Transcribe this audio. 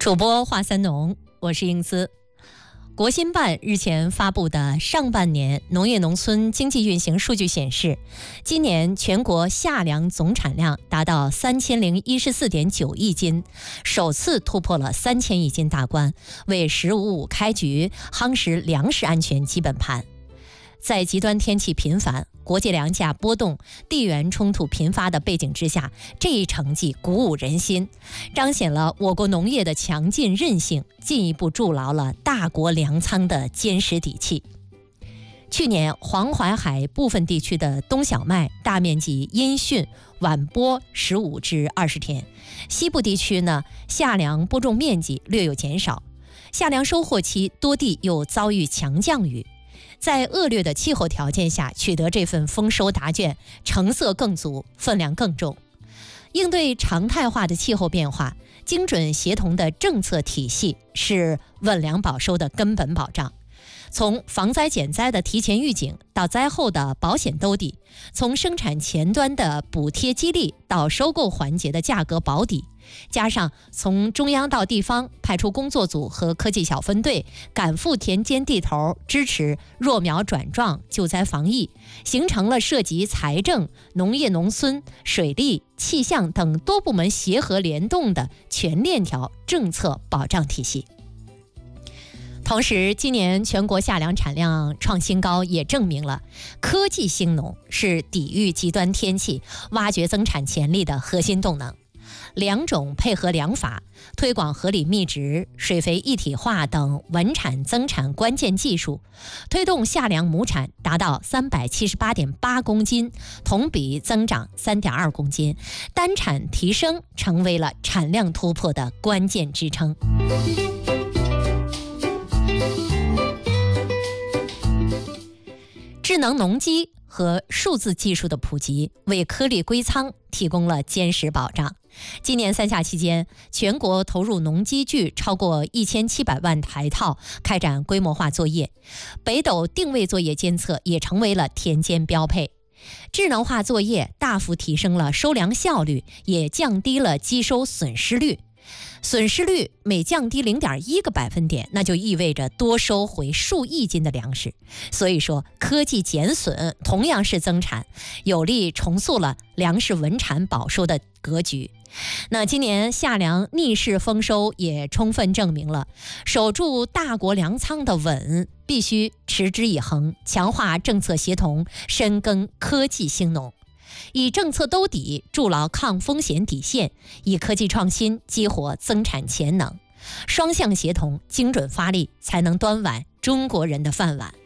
主播华三农，我是英姿。国新办日前发布的上半年农业农村经济运行数据显示，今年全国夏粮总产量达到3014.9亿斤，首次突破了3000亿斤大关，为“15+5”开局夯实粮食安全基本盘。在极端天气频繁、国际粮价波动、地缘冲突频发的背景之下，这一成绩鼓舞人心，彰显了我国农业的强劲韧性，进一步筑牢了大国粮仓的坚实底气。去年黄淮海部分地区的冬小麦大面积阴汛晚播15至20天，西部地区呢，夏粮播种面积略有减少，夏粮收获期多地又遭遇强降雨。在恶劣的气候条件下取得这份丰收答卷，成色更足，分量更重。应对常态化的气候变化，精准协同的政策体系是稳粮保收的根本保障。从防灾减灾的提前预警到灾后的保险兜底，从生产前端的补贴激励到收购环节的价格保底，加上从中央到地方派出工作组和科技小分队赶赴田间地头，支持弱苗转壮、救灾防疫，形成了涉及财政、农业农村、水利、气象等多部门协和联动的全链条政策保障体系。同时，今年全国夏粮产量创新高，也证明了科技兴农是抵御极端天气、挖掘增产潜力的核心动能。粮种配合粮法，推广合理密植、水肥一体化等稳产增产关键技术，推动夏粮亩产达到378.8公斤，同比增长3.2公斤，单产提升成为了产量突破的关键支撑。智能农机和数字技术的普及，为颗粒归仓提供了坚实保障。今年3夏期间，全国投入农机具超过1700万台套，开展规模化作业。北斗定位作业监测也成为了田间标配。智能化作业大幅提升了收粮效率，也降低了机收损失率。损失率每降低0.1个百分点，那就意味着多收回数亿斤的粮食。所以说，科技减损同样是增产，有力重塑了粮食稳产保收的格局。那今年夏粮逆势丰收，也充分证明了守住大国粮仓的稳，必须持之以恒，强化政策协同，深耕科技兴农。以政策兜底筑牢抗风险底线，以科技创新激活增产潜能，双向协同，精准发力，才能端稳中国人的饭碗。